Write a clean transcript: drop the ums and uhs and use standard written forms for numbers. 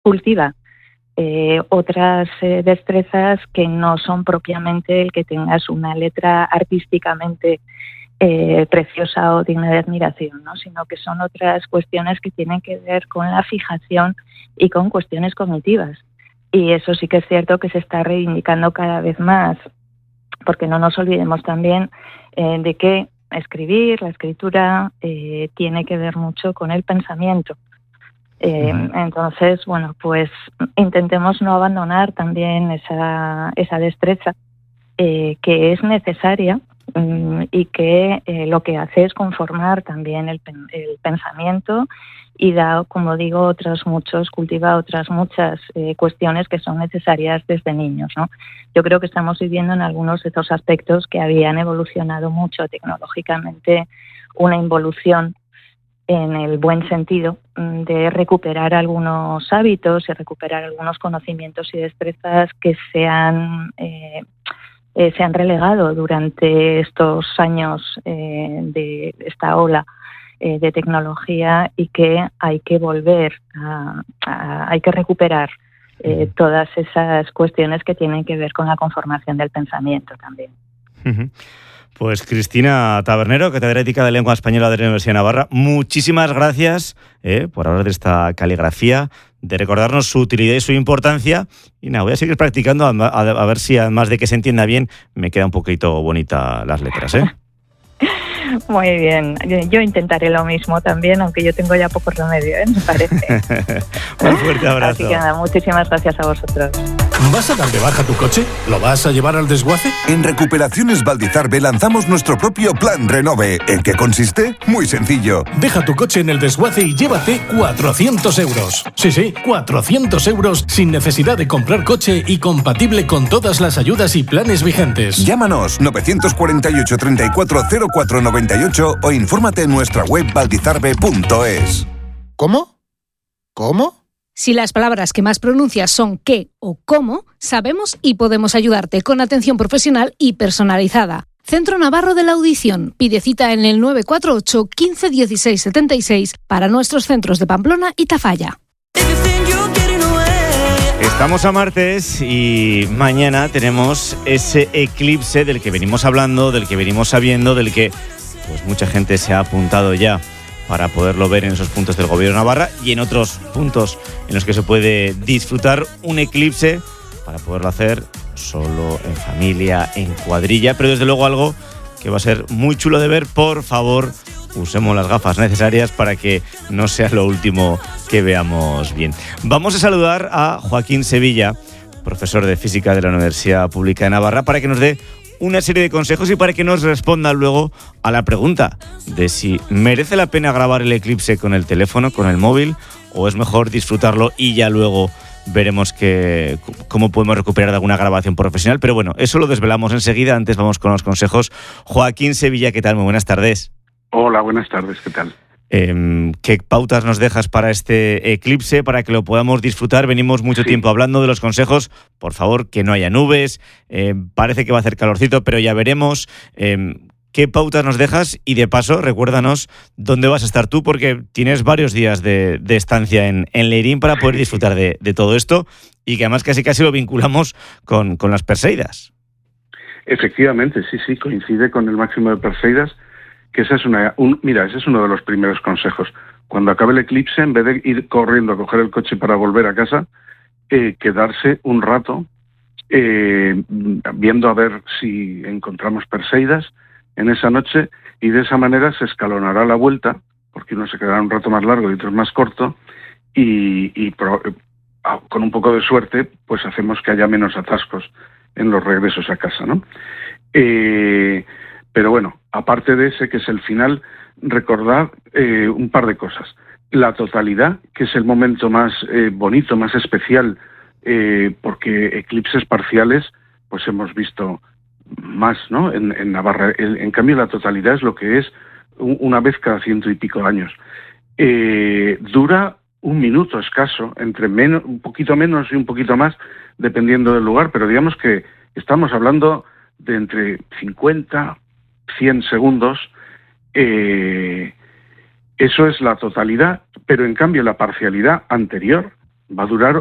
cultiva otras destrezas que no son propiamente el que tengas una letra artísticamente preciosa o digna de admiración, ¿no? Sino que son otras cuestiones que tienen que ver con la fijación y con cuestiones cognitivas. Y eso sí que es cierto que se está reivindicando cada vez más, porque no nos olvidemos también de que la escritura, tiene que ver mucho con el pensamiento. Entonces, bueno, pues intentemos no abandonar también esa destreza que es necesaria y que lo que hace es conformar también el pensamiento y da, como digo, cultiva otras muchas cuestiones que son necesarias desde niños, ¿no? Yo creo que estamos viviendo en algunos de estos aspectos que habían evolucionado mucho tecnológicamente, una involución en el buen sentido de recuperar algunos hábitos y recuperar algunos conocimientos y destrezas que se han relegado durante estos años de esta ola de tecnología, y que hay que volver hay que recuperar todas esas cuestiones que tienen que ver con la conformación del pensamiento también. Pues Cristina Tabernero, catedrática de Lengua Española de la Universidad de Navarra, muchísimas gracias por hablar de esta caligrafía, de recordarnos su utilidad y su importancia. Y nada, voy a seguir practicando a ver si, además de que se entienda bien, me queda un poquito bonita las letras, ¿eh? Muy bien, yo intentaré lo mismo también, aunque yo tengo ya poco remedio, me parece. Un fuerte abrazo. Así que nada, muchísimas gracias a vosotros. ¿Vas a dar de baja tu coche? ¿Lo vas a llevar al desguace? En Recuperaciones Valdizarbe lanzamos nuestro propio Plan Renove. ¿En qué consiste? Muy sencillo. Deja tu coche en el desguace y llévate 400 euros. Sí, 400 euros sin necesidad de comprar coche y compatible con todas las ayudas y planes vigentes. Llámanos 948 34 04 98 o infórmate en nuestra web valdizarbe.es. ¿Cómo? Si las palabras que más pronuncias son qué o cómo, sabemos y podemos ayudarte con atención profesional y personalizada. Centro Navarro de la Audición. Pide cita en el 948 15 16 76 para nuestros centros de Pamplona y Tafalla. Estamos a martes y mañana tenemos ese eclipse del que venimos hablando, del que venimos sabiendo, del que pues mucha gente se ha apuntado ya para poderlo ver en esos puntos del Gobierno de Navarra y en otros puntos en los que se puede disfrutar un eclipse, para poderlo hacer solo, en familia, en cuadrilla, pero desde luego algo que va a ser muy chulo de ver. Por favor, usemos las gafas necesarias para que no sea lo último que veamos bien. Vamos a saludar a Joaquín Sevilla, profesor de Física de la Universidad Pública de Navarra, para que nos dé una serie de consejos y para que nos responda luego a la pregunta de si merece la pena grabar el eclipse con el teléfono, con el móvil, o es mejor disfrutarlo y ya luego veremos cómo podemos recuperar de alguna grabación profesional. Pero bueno, eso lo desvelamos enseguida. Antes vamos con los consejos. Joaquín Sevilla, ¿qué tal? Muy buenas tardes. Hola, buenas tardes, ¿qué tal? ¿Qué pautas nos dejas para este eclipse, para que lo podamos disfrutar? Venimos mucho tiempo hablando de los consejos. Por favor, que no haya nubes. Parece que va a hacer calorcito, pero ya veremos. ¿Qué pautas nos dejas? Y de paso, recuérdanos dónde vas a estar tú, porque tienes varios días de estancia en Leirín para poder disfrutar de todo esto, y que además casi lo vinculamos con las Perseidas. Efectivamente, sí, coincide con el máximo de Perseidas, que ese es uno de los primeros consejos. Cuando acabe el eclipse, en vez de ir corriendo a coger el coche para volver a casa, quedarse un rato viendo a ver si encontramos Perseidas en esa noche, y de esa manera se escalonará la vuelta, porque uno se quedará un rato más largo y otro más corto, y con un poco de suerte pues hacemos que haya menos atascos en los regresos a casa, ¿no? Pero bueno, aparte de ese, que es el final, recordar un par de cosas. La totalidad, que es el momento más bonito, más especial, porque eclipses parciales pues hemos visto más, ¿no? En Navarra. En cambio, la totalidad es lo que es una vez cada 100 y pico años. Dura un minuto escaso, un poquito menos y un poquito más, dependiendo del lugar, pero digamos que estamos hablando de entre 50, 100 segundos. Eso es la totalidad, pero en cambio la parcialidad anterior va a durar